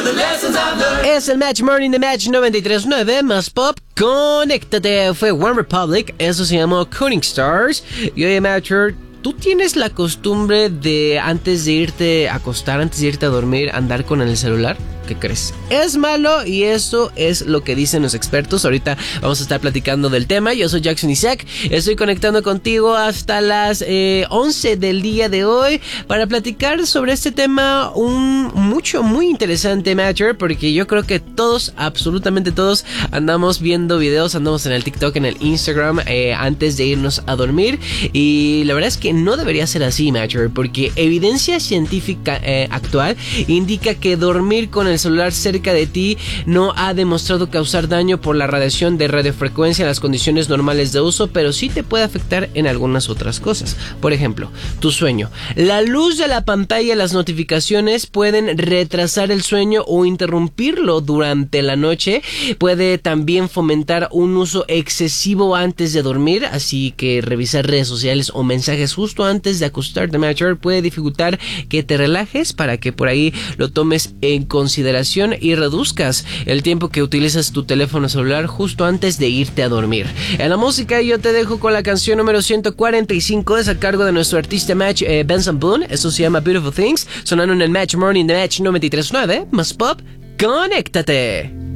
Es el Match Morning de Match 93.9 más pop. Conéctate. Fue One Republic. Eso se llamó Cooling Stars. Y oye, Matcher, ¿tú tienes la costumbre de antes de irte a acostar, antes de irte a dormir, andar con el celular? ¿Qué crees? Es malo y eso es lo que dicen los expertos. Ahorita vamos a estar platicando del tema. Yo soy Jackson Isaac. Estoy conectando contigo hasta las 11 del día de hoy para platicar sobre este tema muy interesante, Matcher, porque yo creo que todos, absolutamente todos, andamos viendo videos, andamos en el TikTok, en el Instagram, antes de irnos a dormir. Y la verdad es que no debería ser así, Matcher, porque evidencia científica actual indica que dormir con el celular cerca de ti no ha demostrado causar daño por la radiación de radiofrecuencia en las condiciones normales de uso, pero sí te puede afectar en algunas otras cosas. Por ejemplo, tu sueño. La luz de la pantalla y las notificaciones pueden retrasar el sueño o interrumpirlo durante la noche. Puede también fomentar un uso excesivo antes de dormir, así que revisar redes sociales o mensajes justo antes de acostarte, Matcher, puede dificultar que te relajes, para que por ahí lo tomes en consideración y reduzcas el tiempo que utilizas tu teléfono celular justo antes de irte a dormir. En la música yo te dejo con la canción número 145, es a cargo de nuestro artista Match Benson Boone. Eso se llama Beautiful Things, sonando en el Match Morning de Match 93.9 más pop. ¡Conéctate!